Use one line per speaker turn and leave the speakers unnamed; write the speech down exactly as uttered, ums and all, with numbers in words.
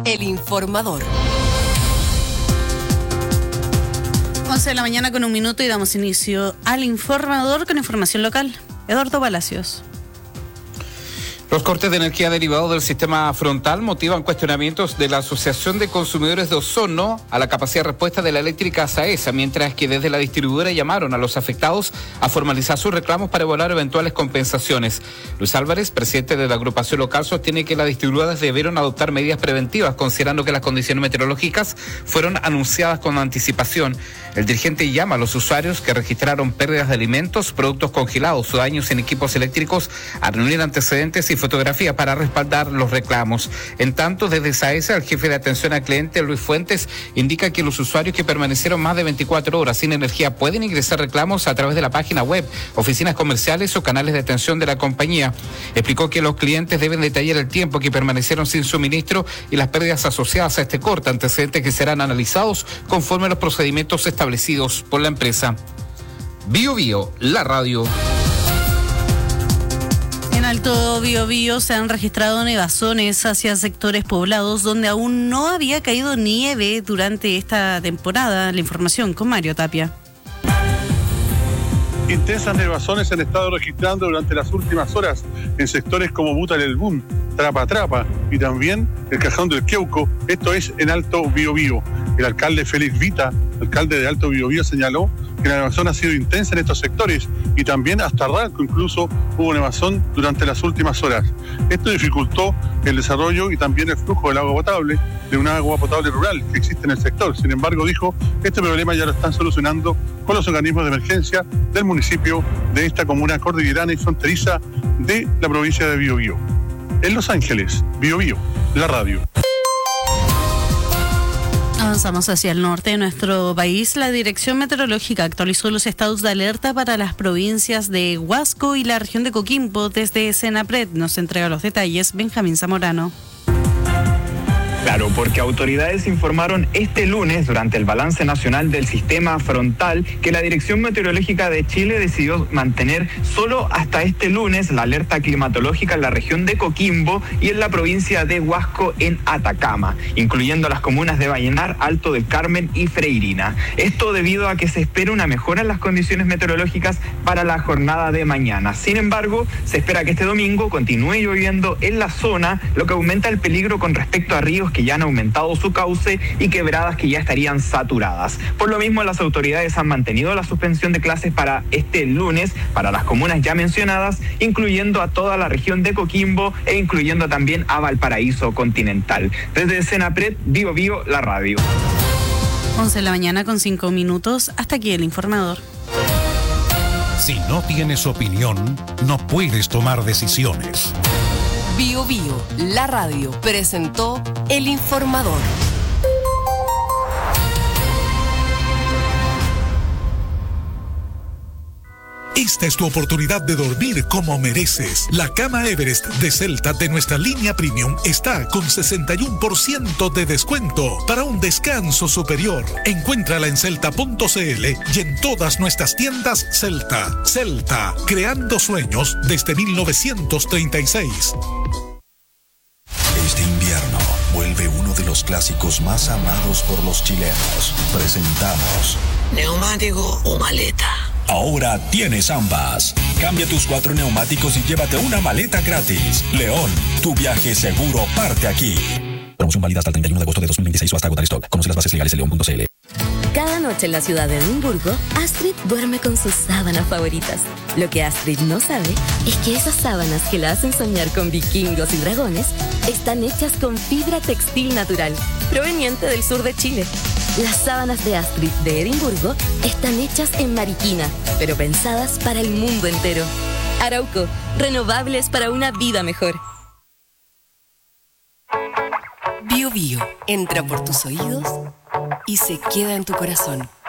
El Informador.
once de la mañana con un minuto y damos inicio al Informador con información local. Eduardo Palacios.
Los cortes de energía derivados del sistema frontal motivan cuestionamientos de la Asociación de Consumidores de Osorno a la capacidad de respuesta de la eléctrica SAESA, mientras que desde la distribuidora llamaron a los afectados a formalizar sus reclamos para evaluar eventuales compensaciones. Luis Álvarez, presidente de la agrupación local, sostiene que las distribuidoras debieron adoptar medidas preventivas, considerando que las condiciones meteorológicas fueron anunciadas con anticipación. El dirigente llama a los usuarios que registraron pérdidas de alimentos, productos congelados o daños en equipos eléctricos a reunir antecedentes y fotografía para respaldar los reclamos. En tanto, desde SAESA, el jefe de atención al cliente, Luis Fuentes, indica que los usuarios que permanecieron más de veinticuatro horas sin energía pueden ingresar reclamos a través de la página web, oficinas comerciales o canales de atención de la compañía. Explicó que los clientes deben detallar el tiempo que permanecieron sin suministro y las pérdidas asociadas a este corte, antecedentes que serán analizados conforme a los procedimientos establecidos por la empresa. Bio Bio, la radio.
En Alto Biobío se han registrado nevazones hacia sectores poblados donde aún no había caído nieve durante esta temporada. La información con Mario Tapia.
Intensas nevazones se han estado registrando durante las últimas horas en sectores como Butal El Boom, Trapa Trapa y también el Cajón del Queuco, esto es en Alto Biobío. El alcalde Félix Vita, alcalde de Alto Biobío, señaló que la nevazón ha sido intensa en estos sectores y también hasta Ralco incluso hubo nevazón durante las últimas horas. Esto dificultó el desarrollo y también el flujo del agua potable, de una agua potable rural que existe en el sector. Sin embargo, dijo, este problema ya lo están solucionando con los organismos de emergencia del municipio de esta comuna cordillerana y fronteriza de la provincia de Biobío. En Los Ángeles, Biobío, la radio.
Avanzamos hacia el norte de nuestro país. La Dirección Meteorológica actualizó los estados de alerta para las provincias de Huasco y la región de Coquimbo. Desde Senapred nos entrega los detalles Benjamín Zamorano.
Claro, porque autoridades informaron este lunes durante el balance nacional del sistema frontal que la Dirección Meteorológica de Chile decidió mantener solo hasta este lunes la alerta climatológica en la región de Coquimbo y en la provincia de Huasco en Atacama, incluyendo las comunas de Vallenar, Alto del Carmen y Freirina. Esto debido a que se espera una mejora en las condiciones meteorológicas para la jornada de mañana. Sin embargo, se espera que este domingo continúe lloviendo en la zona, lo que aumenta el peligro con respecto a ríos que ya han aumentado su cauce y quebradas que ya estarían saturadas. Por lo mismo, las autoridades han mantenido la suspensión de clases para este lunes para las comunas ya mencionadas, incluyendo a toda la región de Coquimbo e incluyendo también a Valparaíso Continental. Desde Senapred, Bio Bio, la radio.
once de la mañana con cinco minutos. Hasta aquí el Informador.
Si no tienes opinión, no puedes tomar decisiones.
Bio Bio, la radio, presentó El Informador.
Esta es tu oportunidad de dormir como mereces. La cama Everest de Celta de nuestra línea Premium está con sesenta y uno por ciento de descuento para un descanso superior. Encuéntrala en celta punto c l y en todas nuestras tiendas Celta. Celta, creando sueños desde mil novecientos treinta y seis.
Este invierno vuelve uno de los clásicos más amados por los chilenos. Presentamos
¿neumático o maleta?
Ahora tienes ambas. Cambia tus cuatro neumáticos y llévate una maleta gratis. León, tu viaje seguro parte aquí. Promoción válida hasta el treinta y uno de agosto de dos mil veintiséis o hasta agotar stock. Conoce las bases legales en león punto c l.
Cada noche en la ciudad de Edimburgo, Astrid duerme con sus sábanas favoritas. Lo que Astrid no sabe es que esas sábanas que la hacen soñar con vikingos y dragones están hechas con fibra textil natural, proveniente del sur de Chile. Las sábanas de Astrid de Edimburgo están hechas en Mariquina, pero pensadas para el mundo entero. Arauco, renovables para una vida mejor.
Bio Bio entra por tus oídos y se queda en tu corazón.